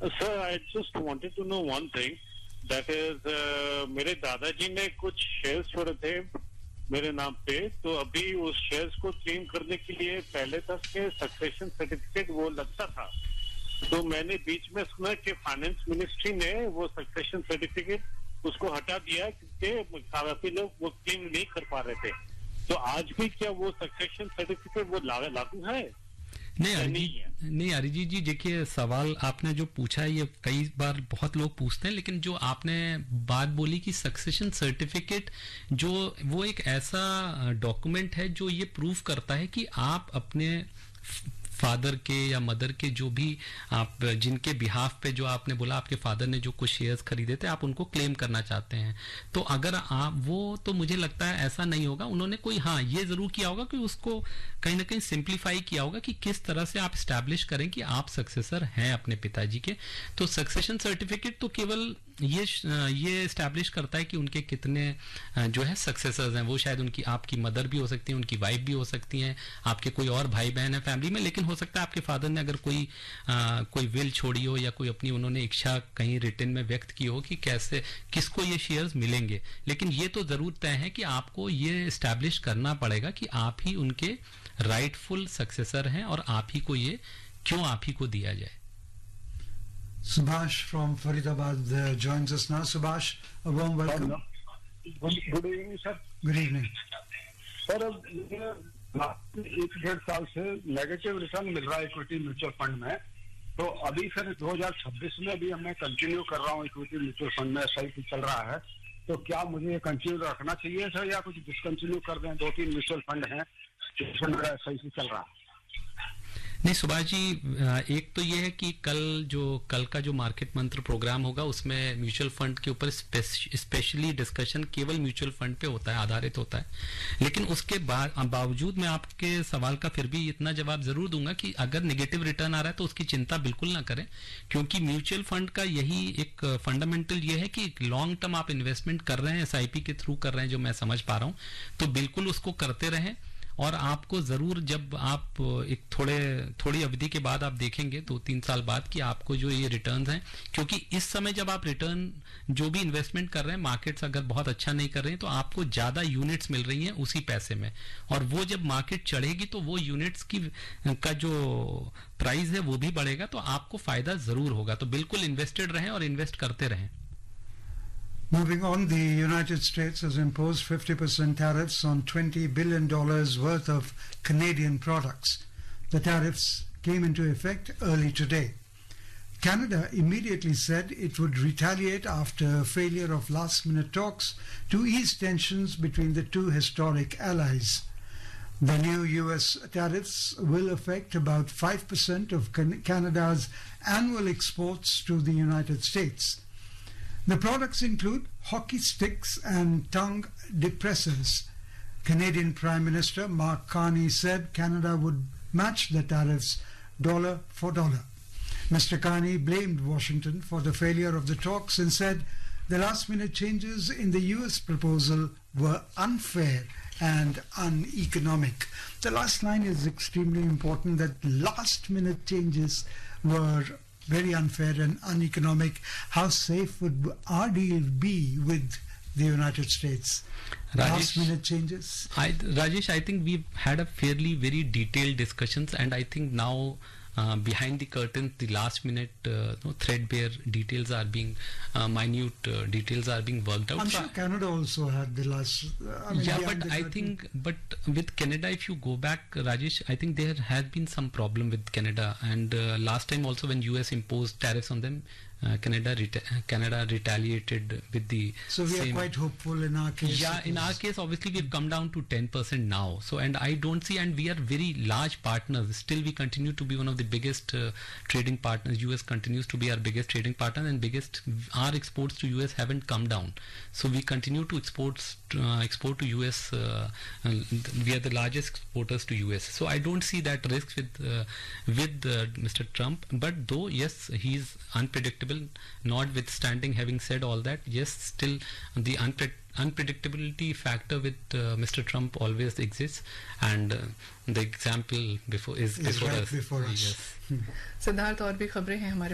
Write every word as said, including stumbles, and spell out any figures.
Sir, I just wanted to know one thing. That is, uh, मेरे दादाजी ने कुछ शेयर्स छोड़े थे मेरे नाम पे, तो अभी उस शेयर्स को क्लेम करने के लिए पहले तक के सक्सेशन सर्टिफिकेट वो लगता था. तो मैंने बीच में सुना कि फाइनेंस मिनिस्ट्री ने वो सक्सेशन सर्टिफिकेट उसको हटा दिया क्योंकि काफी लोग वो क्लेम नहीं कर पा रहे थे. तो आज भी क्या वो सक्सेशन सर्टिफिकेट वो लागू है? नहीं अरिजीत नहीं अरिजीत जी, देखिए सवाल आपने जो पूछा है ये कई बार बहुत लोग पूछते हैं, लेकिन जो आपने बात बोली कि सक्सेशन सर्टिफिकेट जो वो एक ऐसा डॉक्यूमेंट है जो ये प्रूव करता है कि आप अपने फादर के या मदर के जो भी आप जिनके बिहाफ पे जो आपने बोला आपके फादर ने जो कुछ शेयर्स खरीदे थे आप उनको क्लेम करना चाहते हैं, तो अगर आप वो तो मुझे लगता है ऐसा नहीं होगा. उन्होंने कोई हाँ ये जरूर किया होगा कि उसको कहीं ना कहीं सिंप्लीफाई किया होगा कि किस तरह से आप स्टैब्लिश करें कि आप सक्सेसर हैं अपने पिताजी के. तो सक्सेशन सर्टिफिकेट तो केवल ये ये स्टैब्लिश करता है कि उनके कितने जो है सक्सेसर्स हैं. वो शायद उनकी आपकी मदर भी हो सकती हैं, उनकी वाइफ भी हो सकती हैं, आपके कोई और भाई बहन है फैमिली में, लेकिन हो सकता है आपके फादर ने अगर कोई आ, कोई विल छोड़ी हो या कोई अपनी उन्होंने इच्छा कहीं रिटन में व्यक्त की हो कि कैसे किसको ये शेयर्स मिलेंगे. लेकिन ये तो जरूर तय है कि आपको ये स्टैब्लिश करना पड़ेगा कि आप ही उनके राइटफुल सक्सेसर हैं और आप ही को ये क्यों आप ही को दिया जाए. Subhash from Faridabad uh, joins us now. Subhash, a warm welcome. Good, good evening, sir. Good evening. Sir अब एक डेढ़ साल से नेगेटिव रिटर्न मिल रहा है इक्विटी म्यूचुअल फंड में, तो अभी फिर दो हज़ार छब्बीस में भी मैं कंटिन्यू कर रहा हूँ इक्विटी म्यूचुअल फंड में, एसआईपी चल रहा है, तो क्या मुझे ये कंटिन्यू रखना चाहिए सर या कुछ डिसकंटिन्यू कर दें? दो तीन म्यूचुअल फंड हैं जिसमें मेरा एसआईपी चल रहा है. नहीं सुभाष जी, एक तो ये है कि कल जो कल का जो मार्केट मंत्र प्रोग्राम होगा उसमें म्यूचुअल फंड के ऊपर स्पेशली डिस्कशन केवल म्यूचुअल फंड पे होता है, आधारित होता है. लेकिन उसके बाद बावजूद मैं आपके सवाल का फिर भी इतना जवाब जरूर दूंगा कि अगर नेगेटिव रिटर्न आ रहा है तो उसकी चिंता बिल्कुल ना करें, क्योंकि म्यूचुअल फंड का यही एक फंडामेंटल ये है कि लॉन्ग टर्म आप इन्वेस्टमेंट कर रहे हैं, एसआईपी के थ्रू कर रहे हैं, जो मैं समझ पा रहा हूं, तो बिल्कुल उसको करते रहें. और आपको जरूर जब आप एक थोड़े थोड़ी अवधि के बाद आप देखेंगे दो तीन साल बाद कि आपको जो ये रिटर्न्स हैं, क्योंकि इस समय जब आप रिटर्न जो भी इन्वेस्टमेंट कर रहे हैं मार्केट्स अगर बहुत अच्छा नहीं कर रहे हैं तो आपको ज्यादा यूनिट्स मिल रही हैं उसी पैसे में, और वो जब मार्केट चढ़ेगी तो वो यूनिट्स की का जो प्राइस है वो भी बढ़ेगा, तो आपको फायदा जरूर होगा. तो बिल्कुल इन्वेस्टेड रहें और इन्वेस्ट करते रहें. Moving on, the United States has imposed fifty percent tariffs on twenty billion dollars worth of Canadian products. The tariffs came into effect early today. Canada immediately said it would retaliate after failure of last-minute talks to ease tensions between the two historic allies. The new U S tariffs will affect about five percent of Canada's annual exports to the United States. The products include hockey sticks and tongue depressors. Canadian Prime Minister Mark Carney said Canada would match the tariffs dollar for dollar. Mister Carney blamed Washington for the failure of the talks and said the last-minute changes in the U S proposal were unfair and uneconomic. The last line is extremely important, that last-minute changes were very unfair and uneconomic. How safe would our deal be with the United States? Last minute changes? I, Rajesh, I think we've had a fairly very detailed discussions, and I think now uh, behind the curtain the last minute uh, no, threadbare details are being uh, minute uh, details are being worked out. I'm sure Canada also had the last uh, I mean, yeah but I think but with Canada, if you go back, Rajesh, I think there has been some problem with Canada, and uh, last time also when U S imposed tariffs on them, uh, Canada reta- Canada retaliated with the so we same. are quite hopeful in our case. Yeah, in our case obviously we've come down to ten percent now, so and I don't see, and we are very large partners still. We continue to be one of the biggest uh, trading partners. U S continues to be our biggest trading partner, and biggest our exports to U S haven't come down, so we continue to export uh, export to U S. Uh, uh, we are the largest exporters to U S, so I don't see that risk with uh, with uh, Mister Trump. But though yes, he is unpredictable. Notwithstanding, having said all that, yes, still the unpre- unpredictability factor with uh, Mister Trump always exists, and uh, the example before is, is before right us. Before us. Yes. Siddharth, और भी खबरें हैं हमारे